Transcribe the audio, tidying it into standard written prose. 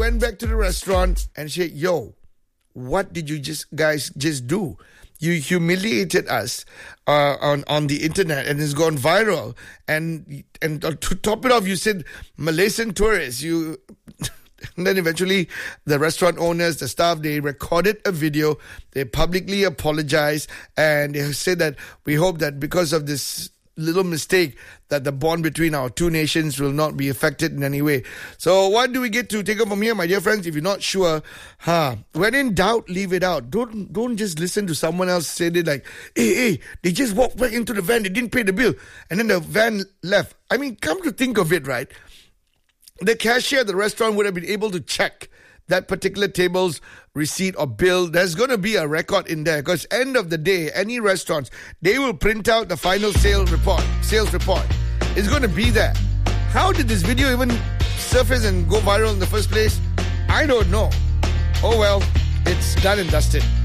went back to the restaurant and said, yo, what did you guys just do? You humiliated us on the internet, and it's gone viral. And to top it off, you said Malaysian tourists. And then eventually the restaurant owners, the staff, they recorded a video. They publicly apologized, and they said that we hope that because of this little mistake that the bond between our two nations will not be affected in any way. So what do we get to take up from here, my dear friends? If you're not sure, when in doubt, leave it out. Don't just listen to someone else say it like, hey, they just walked back into the van, they didn't pay the bill, and then the van left. I mean, come to think of it, right? The cashier at the restaurant would have been able to check that particular table's receipt or bill. There's going to be a record in there, because end of the day, any restaurants, they will print out the final sales report. It's going to be there. How did this video even surface and go viral in the first place? I don't know. Oh well, it's done and dusted.